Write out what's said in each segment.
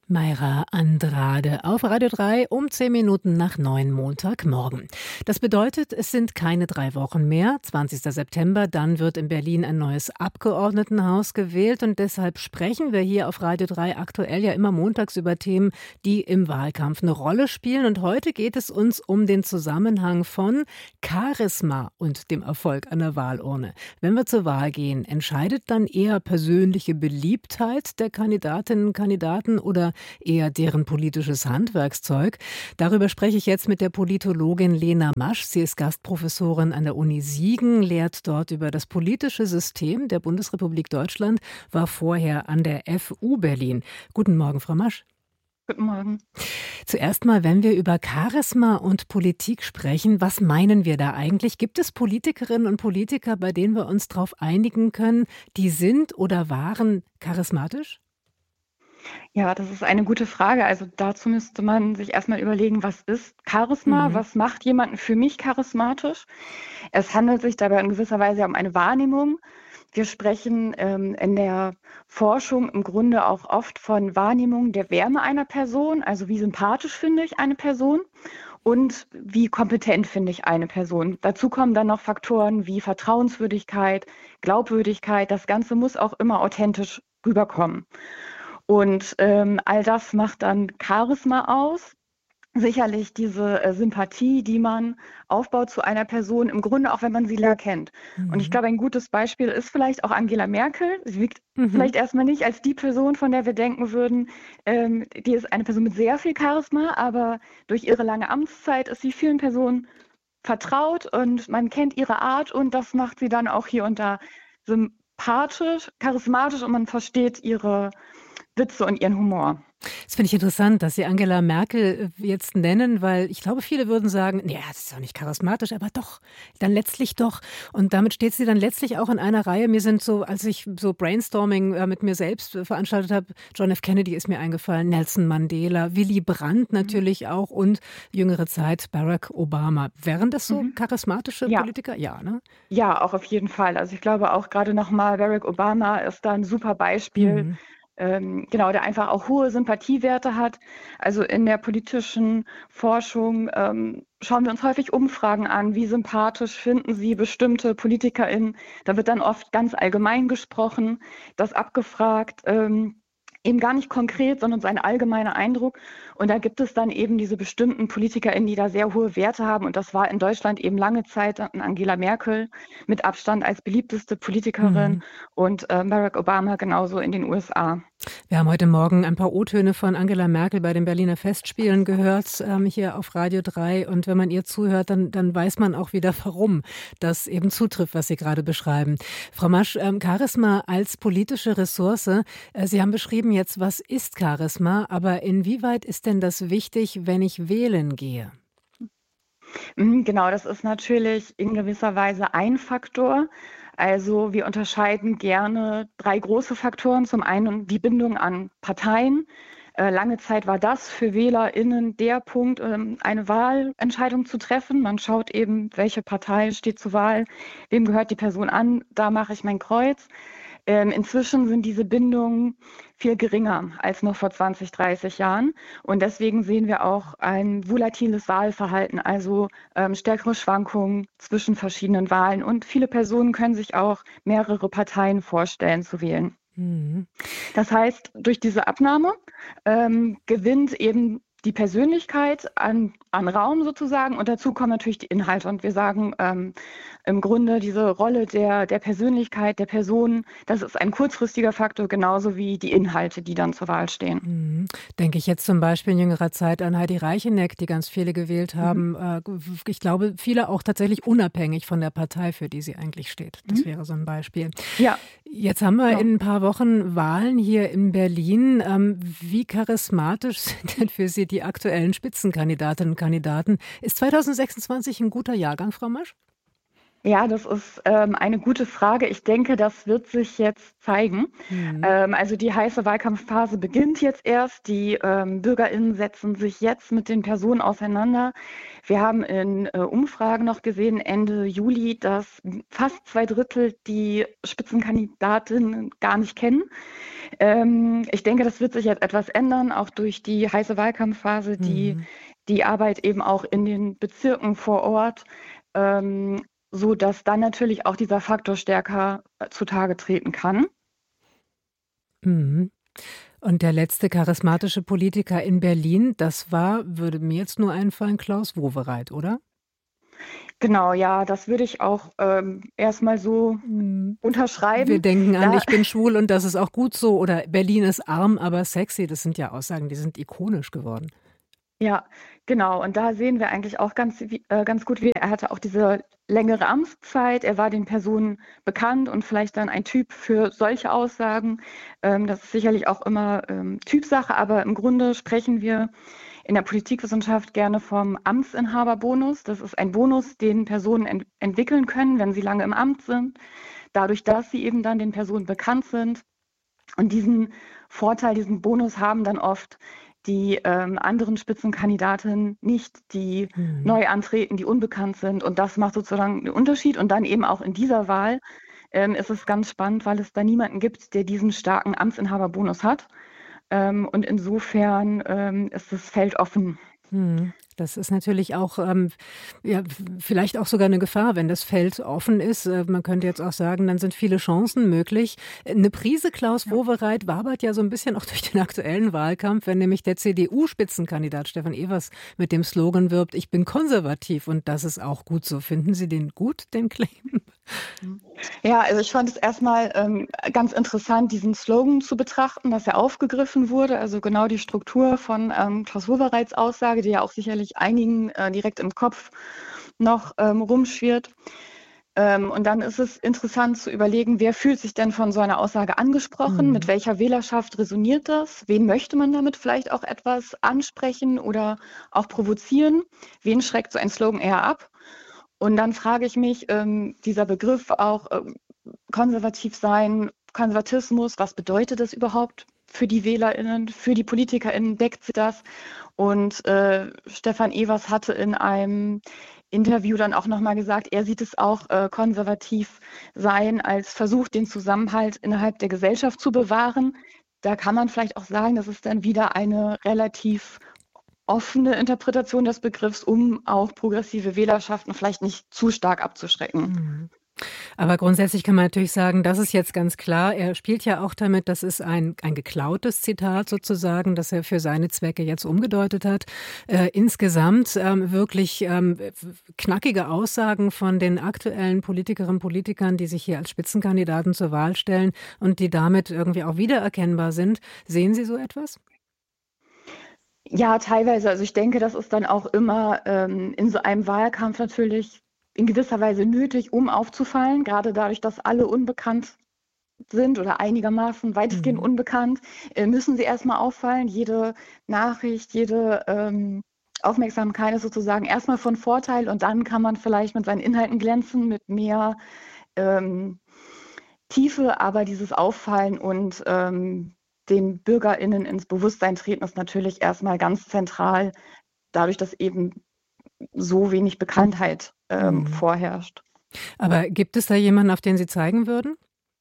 Mayra Andrade auf Radio 3 um 10 Minuten nach 9 Montagmorgen. Das bedeutet, es sind keine 3 Wochen mehr. 20. September, dann wird in Berlin ein neues Abgeordnetenhaus gewählt. Und deshalb sprechen wir hier auf Radio 3 aktuell ja immer montags über Themen, die im Wahlkampf eine Rolle spielen. Und heute geht es uns um den Zusammenhang von Charisma und dem Erfolg an der Wahlurne. Wenn wir zur Wahl gehen, entscheidet dann eher persönliche Beliebtheit der Kandidatinnen und Kandidaten oder eher deren politisches Handwerkszeug? Darüber spreche ich jetzt mit der Politologin Lena Masch. Sie ist Gastprofessorin an der Uni Siegen, lehrt dort über das politische System der Bundesrepublik Deutschland, war vorher an der FU Berlin. Guten Morgen, Frau Masch. Guten Morgen. Zuerst mal, wenn wir über Charisma und Politik sprechen, was meinen wir da eigentlich? Gibt es Politikerinnen und Politiker, bei denen wir uns darauf einigen können, die sind oder waren charismatisch? Ja, das ist eine gute Frage. Also dazu müsste man sich erstmal überlegen, was ist Charisma? Was macht jemanden für mich charismatisch? Es handelt sich dabei in gewisser Weise um eine Wahrnehmung. Wir sprechen in der Forschung im Grunde auch oft von Wahrnehmung der Wärme einer Person, also wie sympathisch finde ich eine Person und wie kompetent finde ich eine Person. Dazu kommen dann noch Faktoren wie Vertrauenswürdigkeit, Glaubwürdigkeit. Das Ganze muss auch immer authentisch rüberkommen. Und all das macht dann Charisma aus. Sicherlich diese Sympathie, die man aufbaut zu einer Person, im Grunde auch, wenn man sie länger kennt. Und ich glaube, ein gutes Beispiel ist vielleicht auch Angela Merkel. Sie wirkt vielleicht erstmal nicht als die Person, von der wir denken würden, die ist eine Person mit sehr viel Charisma, aber durch ihre lange Amtszeit ist sie vielen Personen vertraut und man kennt ihre Art und das macht sie dann auch hier und da sympathisch, charismatisch und man versteht ihre Witze und ihren Humor. Das finde ich interessant, dass Sie Angela Merkel jetzt nennen, weil ich glaube, viele würden sagen, ja, das ist doch nicht charismatisch, aber doch, dann letztlich doch. Und damit steht sie dann letztlich auch in einer Reihe. Mir sind so, als ich so Brainstorming mit mir selbst veranstaltet habe, John F. Kennedy ist mir eingefallen, Nelson Mandela, Willy Brandt natürlich auch und jüngere Zeit Barack Obama. Wären das so charismatische Politiker? Ja, ne? Ja, auch auf jeden Fall. Also ich glaube auch gerade nochmal, Barack Obama ist da ein super Beispiel. Genau, der einfach auch hohe Sympathiewerte hat. Also in der politischen Forschung schauen wir uns häufig Umfragen an, wie sympathisch finden Sie bestimmte PolitikerInnen. Da wird dann oft ganz allgemein gesprochen, das abgefragt, eben gar nicht konkret, sondern so ein allgemeiner Eindruck. Und da gibt es dann eben diese bestimmten PolitikerInnen, die da sehr hohe Werte haben. Und das war in Deutschland eben lange Zeit Angela Merkel mit Abstand als beliebteste Politikerin und Barack Obama genauso in den USA. Wir haben heute Morgen ein paar O-Töne von Angela Merkel bei den Berliner Festspielen gehört, hier auf Radio 3. Und wenn man ihr zuhört, dann weiß man auch wieder, warum das eben zutrifft, was Sie gerade beschreiben. Frau Masch, Charisma als politische Ressource. Sie haben beschrieben jetzt, was ist Charisma, aber inwieweit ist denn das wichtig, wenn ich wählen gehe? Genau, das ist natürlich in gewisser Weise ein Faktor. Also wir unterscheiden gerne 3 große Faktoren. Zum einen die Bindung an Parteien. Lange Zeit war das für WählerInnen der Punkt, eine Wahlentscheidung zu treffen. Man schaut eben, welche Partei steht zur Wahl, wem gehört die Person an, da mache ich mein Kreuz. Inzwischen sind diese Bindungen viel geringer als noch vor 20, 30 Jahren. Und deswegen sehen wir auch ein volatiles Wahlverhalten, also stärkere Schwankungen zwischen verschiedenen Wahlen. Und viele Personen können sich auch mehrere Parteien vorstellen zu wählen. Das heißt, durch diese Abnahme gewinnt eben die Persönlichkeit an Raum sozusagen und dazu kommen natürlich die Inhalte und wir sagen im Grunde diese Rolle der Persönlichkeit, der Person, das ist ein kurzfristiger Faktor, genauso wie die Inhalte, die dann zur Wahl stehen. Denke ich jetzt zum Beispiel in jüngerer Zeit an Heidi Reicheneck, die ganz viele gewählt haben. Ich glaube, viele auch tatsächlich unabhängig von der Partei, für die sie eigentlich steht. Das wäre so ein Beispiel. Ja. Jetzt haben wir in ein paar Wochen Wahlen hier in Berlin. Wie charismatisch sind denn für Sie die aktuellen Spitzenkandidatinnen und Kandidaten? Ist 2026 ein guter Jahrgang, Frau Masch? Ja, das ist eine gute Frage. Ich denke, das wird sich jetzt zeigen. Mhm. Also die heiße Wahlkampfphase beginnt jetzt erst. Die BürgerInnen setzen sich jetzt mit den Personen auseinander. Wir haben in Umfragen noch gesehen, Ende Juli, dass fast 2 Drittel die Spitzenkandidatinnen gar nicht kennen. Ich denke, das wird sich jetzt etwas ändern, auch durch die heiße Wahlkampfphase, Mhm. die Arbeit eben auch in den Bezirken vor Ort. So dass dann natürlich auch dieser Faktor stärker zutage treten kann. Mhm. Und der letzte charismatische Politiker in Berlin, das war, würde mir jetzt nur einfallen, Klaus Wowereit, oder? Genau, ja, das würde ich auch erstmal so Mhm. Wir unterschreiben. denken an, Da, ich bin schwul und das ist auch gut so, oder Berlin ist arm, aber sexy. Das sind ja Aussagen, die sind ikonisch geworden. ja, genau. Und da sehen wir eigentlich auch ganz gut, wie er hatte auch diese längere Amtszeit. Er war den Personen bekannt und vielleicht dann ein Typ für solche Aussagen. Das ist sicherlich auch immer Typsache, aber im Grunde sprechen wir in der Politikwissenschaft gerne vom Amtsinhaberbonus. Das ist ein Bonus, den Personen entwickeln können, wenn sie lange im Amt sind, dadurch, dass sie eben dann den Personen bekannt sind. Und diesen Vorteil, diesen Bonus haben dann oft die anderen Spitzenkandidatinnen nicht, die Mhm. neu antreten, die unbekannt sind. Und das macht sozusagen den Unterschied. Und dann eben auch in dieser Wahl ist es ganz spannend, weil es da niemanden gibt, der diesen starken Amtsinhaberbonus hat. Und insofern ist das Feld offen. Mhm. Das ist natürlich auch, ja, vielleicht auch sogar eine Gefahr, wenn das Feld offen ist. Man könnte jetzt auch sagen, dann sind viele Chancen möglich. Eine Prise Klaus Ja. Wowereit wabert ja so ein bisschen auch durch den aktuellen Wahlkampf, wenn nämlich der CDU-Spitzenkandidat Stefan Evers mit dem Slogan wirbt: „Ich bin konservativ und das ist auch gut so." Finden Sie den gut, den Claim? Ja, also ich fand es erstmal ganz interessant, diesen Slogan zu betrachten, dass er aufgegriffen wurde. Also genau die Struktur von Klaus Wowereits Aussage, die ja auch sicherlich einigen direkt im Kopf noch rumschwirrt. Und dann ist es interessant zu überlegen, wer fühlt sich denn von so einer Aussage angesprochen? Mit Mhm. welcher Wählerschaft resoniert das? Wen möchte man damit vielleicht auch etwas ansprechen oder auch provozieren? Wen schreckt so ein Slogan eher ab? Und dann frage ich mich, dieser Begriff auch konservativ sein, Konservatismus, was bedeutet das überhaupt für die WählerInnen, für die PolitikerInnen, deckt sie das? Und Stefan Evers hatte in einem Interview dann auch nochmal gesagt, er sieht es auch konservativ sein als Versuch, den Zusammenhalt innerhalb der Gesellschaft zu bewahren. Da kann man vielleicht auch sagen, das ist dann wieder eine relativ offene Interpretation des Begriffs, um auch progressive Wählerschaften vielleicht nicht zu stark abzuschrecken. Mhm. Aber grundsätzlich kann man natürlich sagen, das ist jetzt ganz klar. Er spielt ja auch damit, das ist ein geklautes Zitat sozusagen, das er für seine Zwecke jetzt umgedeutet hat. Insgesamt wirklich knackige Aussagen von den aktuellen Politikerinnen und Politikern, die sich hier als Spitzenkandidaten zur Wahl stellen und die damit irgendwie auch wiedererkennbar sind. Sehen Sie so etwas? Ja, teilweise. Also ich denke, das ist dann auch immer in so einem Wahlkampf natürlich in gewisser Weise nötig, um aufzufallen, gerade dadurch, dass alle unbekannt sind oder einigermaßen weitestgehend Mhm. unbekannt, müssen sie erstmal auffallen. Jede Nachricht, jede Aufmerksamkeit ist sozusagen erstmal von Vorteil und dann kann man vielleicht mit seinen Inhalten glänzen, mit mehr ähm, Tiefe, aber dieses Auffallen und den BürgerInnen ins Bewusstsein treten ist natürlich erstmal ganz zentral, dadurch, dass eben so wenig Bekanntheit Mhm. vorherrscht. Aber gibt es da jemanden, auf den Sie zeigen würden?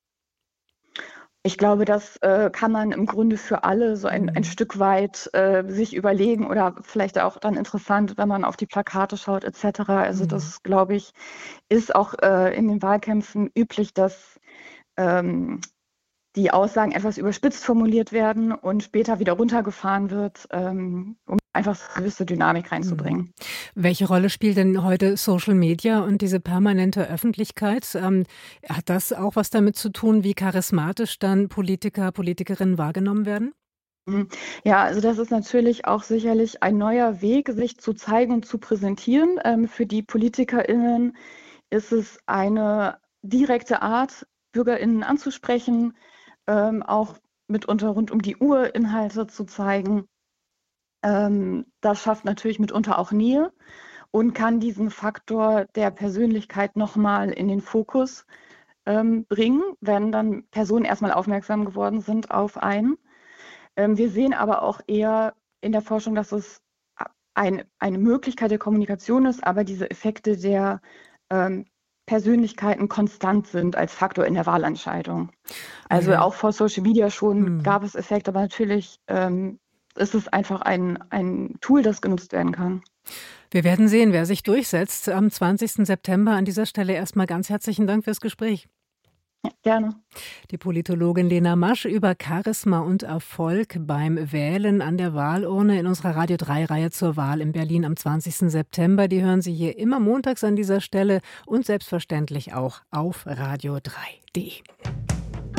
Ich glaube, das kann man im Grunde für alle so ein Mhm. Stück weit sich überlegen oder vielleicht auch dann interessant, wenn man auf die Plakate schaut etc. Also Mhm. das, glaube ich, ist auch in den Wahlkämpfen üblich, dass ähm, die Aussagen etwas überspitzt formuliert werden und später wieder runtergefahren wird, um einfach eine gewisse Dynamik Mhm. reinzubringen. Welche Rolle spielt denn heute Social Media und diese permanente Öffentlichkeit? Hat das auch was damit zu tun, wie charismatisch dann Politiker, Politikerinnen wahrgenommen werden? Mhm. Ja, also das ist natürlich auch sicherlich ein neuer Weg, sich zu zeigen und zu präsentieren. Für die PolitikerInnen ist es eine direkte Art, BürgerInnen anzusprechen, auch mitunter rund um die Uhr Inhalte zu zeigen. Das schafft natürlich mitunter auch Nähe. und kann diesen Faktor der Persönlichkeit nochmal in den Fokus bringen, wenn dann Personen erstmal aufmerksam geworden sind auf einen. Wir sehen aber auch eher in der Forschung, dass es eine Möglichkeit der Kommunikation ist, aber diese Effekte der Persönlichkeiten konstant sind als Faktor in der Wahlentscheidung. Also auch vor Social Media schon gab es Effekte, aber natürlich ist es einfach ein Tool, das genutzt werden kann. Wir werden sehen, wer sich durchsetzt am 20. September. An dieser Stelle erstmal ganz herzlichen Dank fürs Gespräch. Ja, gerne. Die Politologin Lena Masch über Charisma und Erfolg beim Wählen an der Wahlurne in unserer Radio 3-Reihe zur Wahl in Berlin am 20. September. Die hören Sie hier immer montags an dieser Stelle und selbstverständlich auch auf radio3.de.